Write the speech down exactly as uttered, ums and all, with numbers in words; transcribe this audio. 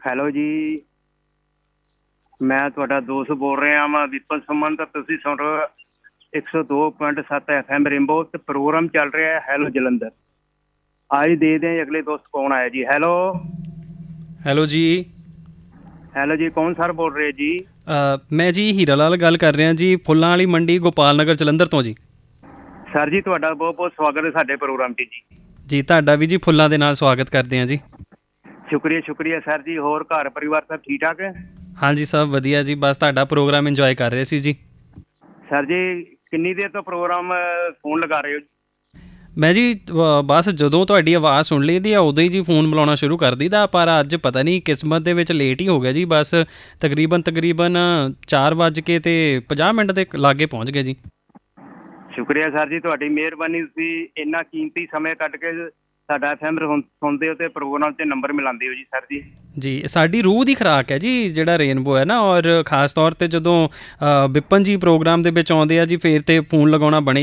Hello ਜੀ, ਮੈਂ ਤੁਹਾਡਾ ਦੋਸਤ ਬੋਲ ਰਿਹਾ ਵਾਂ ਵਿਪਨ ਸੁਮਨ। ਤਾਂ ਤੁਸੀਂ ਸੁਣ ਰਹੇ ਹੋ ਇੱਕ ਸੌ ਦੋ ਪੁਆਇੰਟ ਸੱਤ ਐਫ ਐਮ ਰੇਨਬੋ ਤੇ ਪ੍ਰੋਗਰਾਮ ਚੱਲ ਰਿਹਾ ਹੈਲੋ ਜਲੰਧਰ। ਅੱਜ ਦੇਖਦੇ ਹਾਂ ਅਗਲੇ ਦੋਸਤ ਕੌਣ ਆਇਆ ਜੀ। ਹੈਲੋ ਹੈਲੋ ਜੀ। ਹੈਲੋ ਜੀ, ਕੌਣ ਸਰ ਬੋਲ ਰਹੇ ਜੀ? ਅ, ਮੈਂ ਜੀ ਹੀਰਾ ਲਾਲ ਗੱਲ ਕਰ ਰਿਹਾ ਜੀ, ਫੁੱਲਾਂ ਵਾਲੀ ਮੰਡੀ ਗੋਪਾਲ ਨਗਰ ਜਲੰਧਰ ਤੋਂ ਜੀ। ਸਰ ਜੀ ਤੁਹਾਡਾ ਬਹੁਤ ਬਹੁਤ ਸਵਾਗਤ ਹੈ ਸਾਡੇ ਪ੍ਰੋਗਰਾਮ 'ਚ ਜੀ। ਜੀ ਤੁਹਾਡਾ ਵੀ ਜੀ ਫੁੱਲਾਂ ਦੇ ਨਾਲ ਸਵਾਗਤ ਕਰਦੇ ਹਾਂ ਜੀ। ਸ਼ੁਕਰੀਆ ਸ਼ੁਕਰੀਆ ਸਰ ਜੀ। ਹੋਰ ਘਰ ਪਰਿਵਾਰ ਸਭ ਠੀਕ ਠਾਕ ਹੈ? ਹਾਂਜੀ ਸਭ ਵਧੀਆ ਜੀ, ਬਸ ਤੁਹਾਡਾ ਪ੍ਰੋਗਰਾਮ ਇੰਜੋਏ ਕਰ ਰਹੇ ਸੀ ਜੀ। ਸਰ ਜੀ ਕਿੰਨੀ ਦੇਰ ਤੋਂ ਪ੍ਰੋਗਰਾਮ ਫੋਨ ਲਗਾ ਰਹੇ ਹੋ ਜੀ? ਮੈਂ ਜੀ ਅ, ਬਸ ਜਦੋਂ ਤੁਹਾਡੀ ਆਵਾਜ਼ ਸੁਣ ਲਈ ਦੀ ਆ ਉਦੋਂ ਹੀ ਜੀ ਫੋਨ ਮਿਲਾਉਣਾ ਸ਼ੁਰੂ ਕਰ ਦਿੱਤਾ, ਪਰ ਅੱਜ ਪਤਾ ਨਹੀਂ ਕਿਸਮਤ ਦੇ ਵਿੱਚ ਲੇਟ ਹੀ ਹੋ ਗਿਆ ਜੀ। ਬਸ ਤਕਰੀਬਨ ਤਕਰੀਬਨ ਚਾਰ ਵੱਜ ਕੇ ਅਤੇ ਪੰਜਾਹ ਮਿੰਟ ਦੇ ਲਾਗੇ ਪਹੁੰਚ ਗਏ ਜੀ। ਸ਼ੁਕਰੀਆ ਸਰ ਜੀ, ਤੁਹਾਡੀ ਮਿਹਰਬਾਨੀ। ਤੁਸੀਂ ਇੰਨਾ ਕੀਮਤੀ ਸਮੇਂ ਕੱਢ ਕੇ ਸਾਡਾ ਐਫ ਐਮ ਸੁਣਦੇ ਹੋ ਅਤੇ ਪ੍ਰੋਗਰਾਮ 'ਤੇ ਨੰਬਰ ਮਿਲਾਉਂਦੇ ਹੋ ਜੀ ਸਰ ਜੀ। ਜੀ ਸਾਡੀ ਰੂਹ ਦੀ ਖੁਰਾਕ ਹੈ ਜੀ ਜਿਹੜਾ ਰੇਨਬੋ ਹੈ ਨਾ, ਔਰ ਖ਼ਾਸ ਤੌਰ 'ਤੇ ਜਦੋਂ ਵਿਪਨ ਜੀ ਪ੍ਰੋਗਰਾਮ ਦੇ ਵਿੱਚ ਆਉਂਦੇ ਆ ਜੀ ਫਿਰ ਤਾਂ ਫੋਨ ਲਗਾਉਣਾ ਬਣੇ